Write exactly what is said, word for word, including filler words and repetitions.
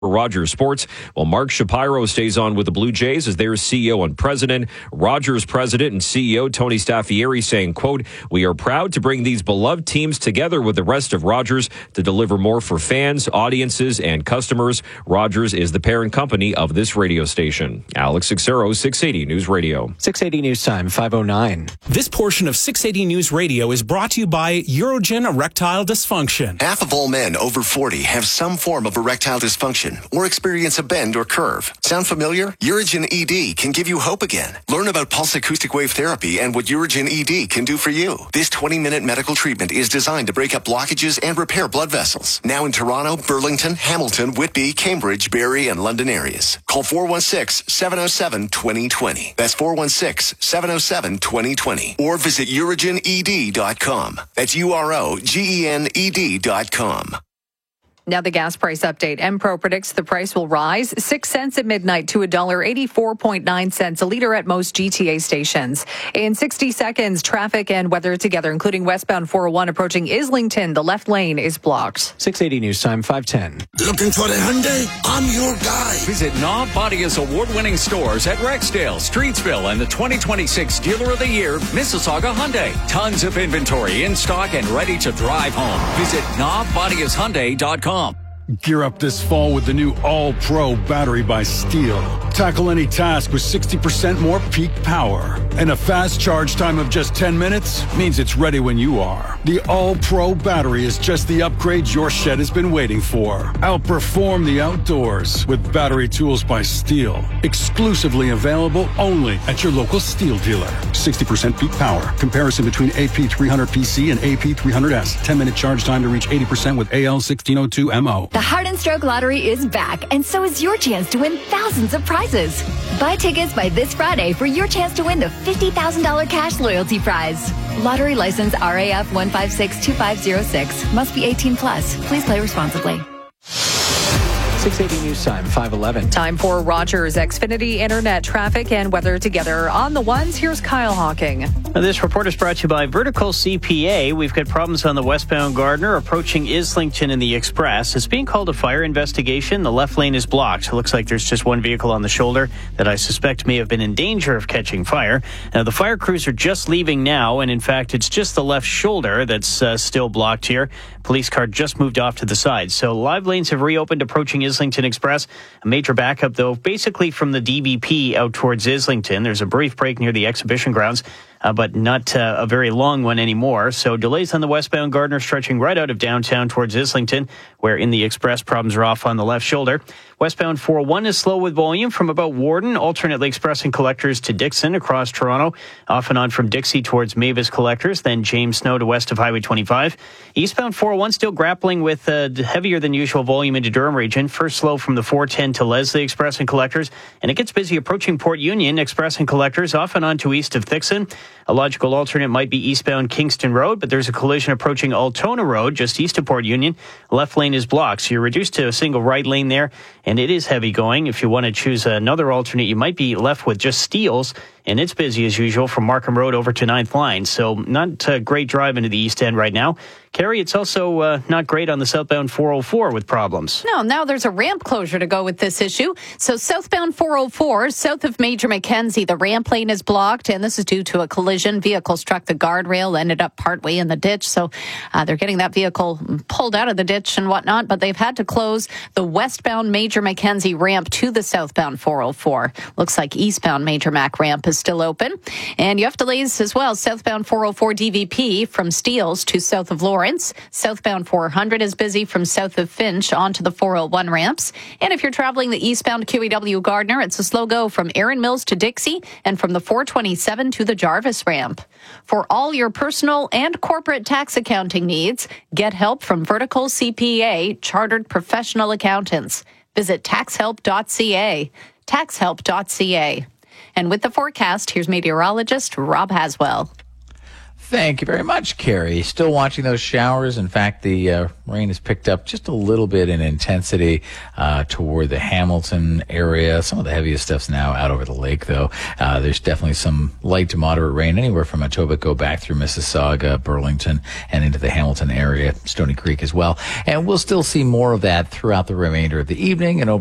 Rogers Sports, while Mark Shapiro stays on with the Blue Jays as their C E O and president. Rogers president and C E O Tony Staffieri saying, quote, "We are proud to bring these beloved teams together with the rest of Rogers to deliver more for fans, audiences, and customers. Rogers is the parent company of this radio station." Alex Sixero, six eighty News Radio. six eighty News Time, five oh nine. This portion of six eighty News Radio is brought to you by Urogen Erectile Dysfunction. Half of all men over forty have some form of erectile dysfunction or experience a bend or curve. Sound familiar? Urogen E D can give you hope again. Learn about pulse acoustic wave therapy and what Urogen E D can do for you. This twenty-minute medical treatment is designed to break up blockages and repair blood vessels. Now in Toronto, Burlington, Hamilton, Whitby, Cambridge, Barrie, and London areas. Call four one six, seven oh seven, two oh two oh. That's four one six, seven oh seven, two oh two oh. Or visit urogen e d dot com. That's U R O G E N E D dot com. Now the gas price update. Empro predicts the price will rise six cents at midnight to one dollar eighty-four point nine cents a litre at most G T A stations. In sixty seconds, traffic and weather together, including westbound four oh one approaching Islington. The left lane is blocked. six eighty News Time, five ten. Looking for a Hyundai? I'm your guy. Visit Knob Bodia's award-winning stores at Rexdale, Streetsville, and the twenty twenty-six Dealer of the Year, Mississauga Hyundai. Tons of inventory in stock and ready to drive home. Visit knob bodias hyundai dot com. Gear up this fall with the new All-Pro battery by Steel. Tackle any task with sixty percent more peak power. And a fast charge time of just ten minutes means it's ready when you are. The All-Pro battery is just the upgrade your shed has been waiting for. Outperform the outdoors with battery tools by Steel. Exclusively available only at your local Steel dealer. sixty percent peak power. Comparison between A P three hundred P C and A P three hundred S. ten minute charge time to reach eighty percent with A L sixteen oh two M O. The Heart and Stroke Lottery is back, and so is your chance to win thousands of prizes. Buy tickets by this Friday for your chance to win the fifty thousand dollars cash loyalty prize. Lottery license R A F one five six two five zero six. Must be eighteen plus. Please play responsibly. six eighty News Time, five eleven. Time for Rogers Xfinity Internet traffic and weather together. On the ones, here's Kyle Hawking. This report is brought to you by Vertical C P A. We've got problems on the westbound Gardner approaching Islington in the Express. It's being called a fire investigation. The left lane is blocked. It looks like there's just one vehicle on the shoulder that I suspect may have been in danger of catching fire. Now, the fire crews are just leaving now, and in fact, it's just the left shoulder that's uh, still blocked here. Police car just moved off to the side. So live lanes have reopened approaching Islington Express. A major backup, though, basically from the D B P out towards Islington. There's a brief break near the exhibition grounds. Uh, but not uh, a very long one anymore. So delays on the westbound Gardner stretching right out of downtown towards Islington, where in the Express problems are off on the left shoulder. Westbound four oh one is slow with volume from about Warden, alternately expressing collectors to Dixon across Toronto, off and on from Dixie towards Mavis collectors, then James Snow to west of Highway twenty-five. Eastbound four oh one still grappling with uh, heavier than usual volume into Durham region. First slow from the four ten to Leslie express and collectors, and it gets busy approaching Port Union express and collectors, off and on to east of Thixon. A logical alternate might be eastbound Kingston Road, but there's a collision approaching Altona Road just east of Port Union. Left lane is blocked, so you're reduced to a single right lane there, and it is heavy going. If you want to choose another alternate, you might be left with just Steeles, and it's busy as usual from Markham Road over to ninth line. So not a great drive into the east end right now. Carrie, it's also uh, not great on the southbound four oh four with problems. No, now there's a ramp closure to go with this issue. So southbound four oh four, south of Major Mackenzie, the ramp lane is blocked, and this is due to a collision. Vehicle struck the guardrail, ended up partway in the ditch. So uh, they're getting that vehicle pulled out of the ditch and whatnot, but they've had to close the westbound Major Mackenzie ramp to the southbound four oh four. Looks like eastbound Major Mac ramp is still open. And you have delays as well. Southbound four oh four D V P from Steeles to south of Lawrence. Southbound four hundred is busy from south of Finch onto the four oh one ramps. And if you're traveling the eastbound Q E W Gardner, it's a slow go from Erin Mills to Dixie and from the four twenty-seven to the Jarvis ramp. For all your personal and corporate tax accounting needs, get help from Vertical C P A, Chartered Professional Accountants. Visit tax help dot c a. tax help dot c a. And with the forecast, here's meteorologist Rob Haswell. Thank you very much, Carrie. Still watching those showers. In fact, the uh, rain has picked up just a little bit in intensity uh, toward the Hamilton area. Some of the heaviest stuff's now out over the lake, though. Uh, there's definitely some light to moderate rain anywhere from Etobicoke back through Mississauga, Burlington, and into the Hamilton area, Stony Creek as well. And we'll still see more of that throughout the remainder of the evening. And